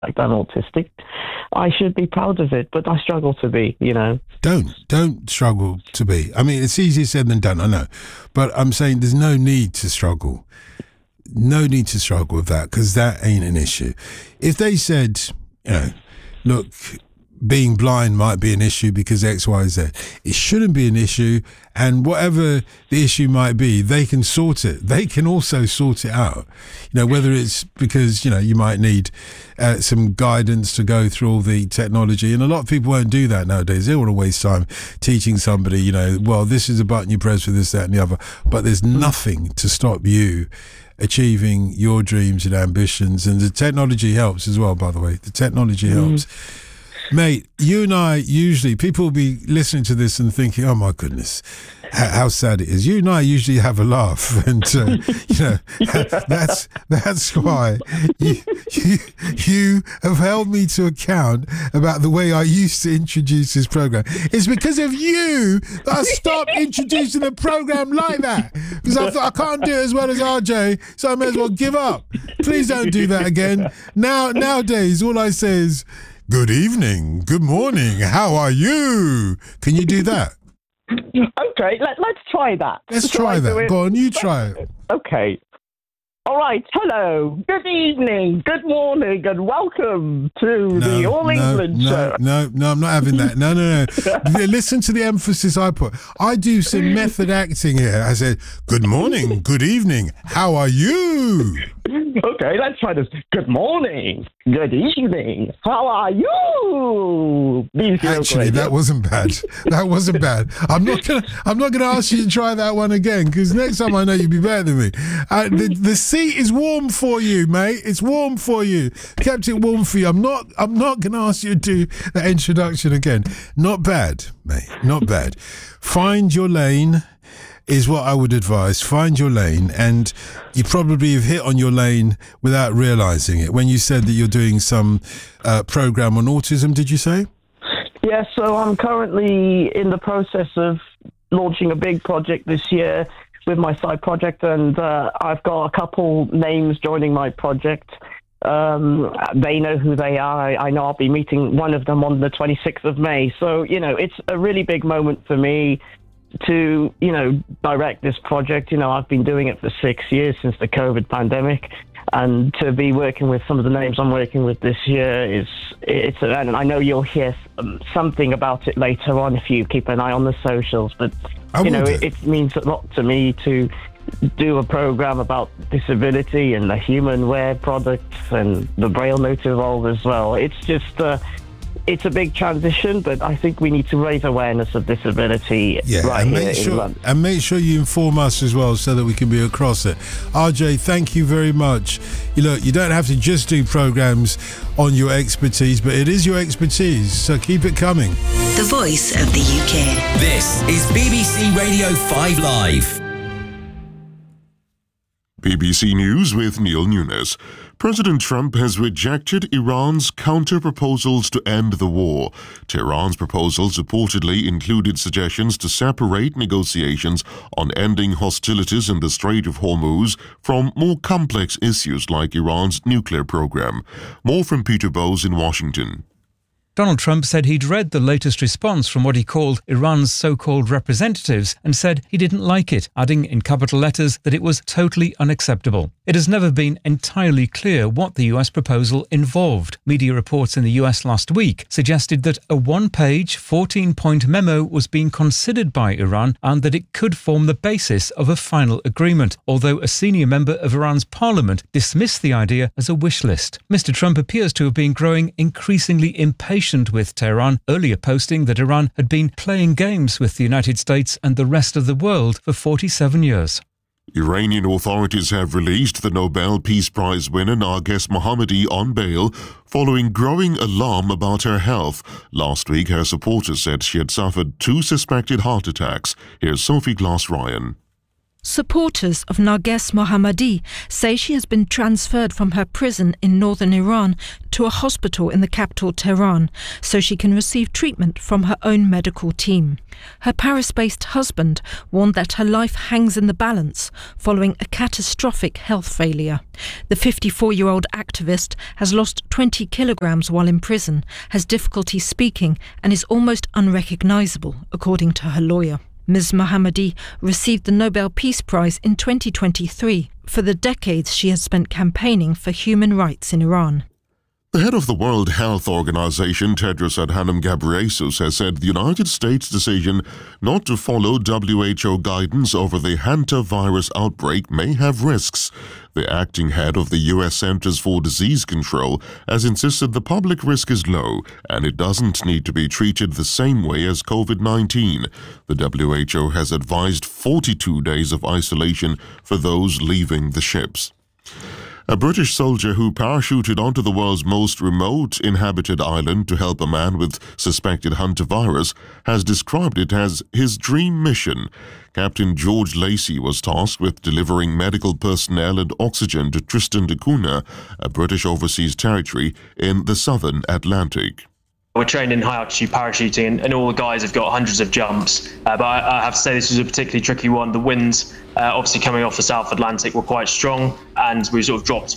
I'm autistic. I should be proud of it, but I struggle to be, Don't struggle to be. I mean, it's easier said than done, I know. But I'm saying there's no need to struggle. No need to struggle with that, because that ain't an issue. If they said, look, being blind might be an issue because X, Y, Z, it shouldn't be an issue. And whatever the issue might be, they can sort it. They can also sort it out. Whether it's because, you might need some guidance to go through all the technology. And a lot of people won't do that nowadays. They don't want to waste time teaching somebody, well, this is a button you press for this, that, and the other. But there's nothing to stop you achieving your dreams and ambitions. And the technology helps as well, by the way. The technology helps. Mate, you and I usually, people will be listening to this and thinking, oh my goodness, how sad it is. You and I usually have a laugh, and that's why you have held me to account about the way I used to introduce this program. It's because of you that I stopped introducing the program like that, because I thought I can't do it as well as RJ, so I may as well give up. Please don't do that again. Nowadays, all I say is, good evening, good morning, how are you? Can you do that? Okay, let's try that. Let's try that. Go on, you try it. Okay. All right, hello, good evening, good morning, and welcome to the All England Show. No, I'm not having that. No. Listen to the emphasis I put. I do some method acting here. I said, good morning, good evening, how are you? Okay, let's try this. Good morning, good evening, how are you? Actually, that wasn't bad. That wasn't bad. I'm not gonna ask you to try that one again, because next time I know you'll be better than me. The seat is warm for you, mate. It's warm for you. Kept it warm for you. I'm not gonna ask you to do that introduction again. Not bad, mate. Not bad. Find your lane is what I would advise. Find your lane, and you probably have hit on your lane without realising it. When you said that you're doing some program on autism, did you say? Yeah, so I'm currently in the process of launching a big project this year with my side project, and I've got a couple names joining my project. They know who they are. I know I'll be meeting one of them on the 26th of May. So, it's a really big moment for me to, direct this project. I've been doing it for 6 years since the COVID pandemic, and to be working with some of the names I'm working with this year and I know you'll hear something about it later on if you keep an eye on the socials, but it means a lot to me to do a program about disability and the human wear products and the Braille note involved as well. It's just it's a big transition, but I think we need to raise awareness of disability in London. And make sure you inform us as well so that we can be across it. RJ, thank you very much. You don't have to just do programs on your expertise, but it is your expertise, so keep it coming. The voice of the UK. This is BBC Radio 5 Live. BBC News with Neil Nunes. President Trump has rejected Iran's counter-proposals to end the war. Tehran's proposals reportedly included suggestions to separate negotiations on ending hostilities in the Strait of Hormuz from more complex issues like Iran's nuclear program. More from Peter Bowes in Washington. Donald Trump said he'd read the latest response from what he called Iran's so-called representatives and said he didn't like it, adding in capital letters that it was totally unacceptable. It has never been entirely clear what the US proposal involved. Media reports in the US last week suggested that a one-page, 14-point memo was being considered by Iran and that it could form the basis of a final agreement, although a senior member of Iran's parliament dismissed the idea as a wish list. Mr. Trump appears to have been growing increasingly impatient with Tehran, earlier posting that Iran had been playing games with the United States and the rest of the world for 47 years. Iranian authorities have released the Nobel Peace Prize winner Narges Mohammadi on bail following growing alarm about her health. Last week, her supporters said she had suffered 2 suspected heart attacks. Here's Sophie Glass-Ryan. Supporters of Narges Mohammadi say she has been transferred from her prison in northern Iran to a hospital in the capital Tehran so she can receive treatment from her own medical team. Her Paris-based husband warned that her life hangs in the balance following a catastrophic health failure. The 54-year-old activist has lost 20 kilograms while in prison, has difficulty speaking and is almost unrecognisable, according to her lawyer. Ms. Mohammadi received the Nobel Peace Prize in 2023 for the decades she has spent campaigning for human rights in Iran. The head of the World Health Organization, Tedros Adhanom Ghebreyesus, has said the United States' decision not to follow WHO guidance over the hantavirus outbreak may have risks. The acting head of the U.S. Centers for Disease Control has insisted the public risk is low and it doesn't need to be treated the same way as COVID-19. The WHO has advised 42 days of isolation for those leaving the ships. A British soldier who parachuted onto the world's most remote inhabited island to help a man with suspected hantavirus has described it as his dream mission. Captain George Lacey was tasked with delivering medical personnel and oxygen to Tristan da Cunha, a British overseas territory in the southern Atlantic. We're trained in high-altitude parachuting, and all the guys have got hundreds of jumps. But I have to say this was a particularly tricky one. The winds, obviously coming off the South Atlantic, were quite strong, and we sort of dropped